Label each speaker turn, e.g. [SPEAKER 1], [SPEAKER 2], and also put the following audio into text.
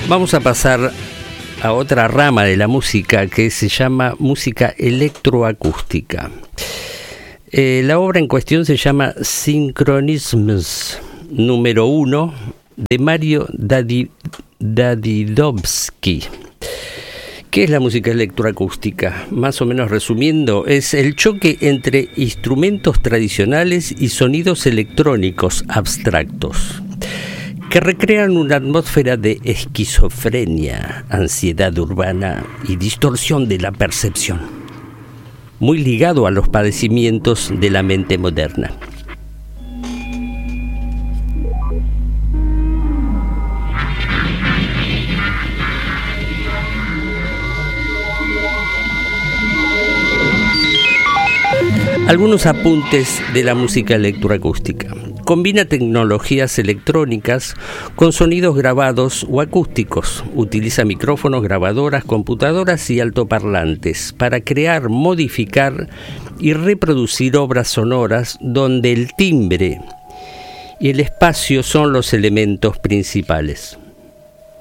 [SPEAKER 1] Vamos a pasar a otra rama de la música que se llama música electroacústica. La obra en cuestión se llama Synchronisms número 1 de Mario Dadidovsky. ¿Qué es la música electroacústica? Más o menos resumiendo, es el choque entre instrumentos tradicionales y sonidos electrónicos abstractos que recrean una atmósfera de esquizofrenia, ansiedad urbana y distorsión de la percepción, muy ligado a los padecimientos de la mente moderna. Algunos apuntes de la música electroacústica. Combina tecnologías electrónicas con sonidos grabados o acústicos. Utiliza micrófonos, grabadoras, computadoras y altoparlantes para crear, modificar y reproducir obras sonoras donde el timbre y el espacio son los elementos principales.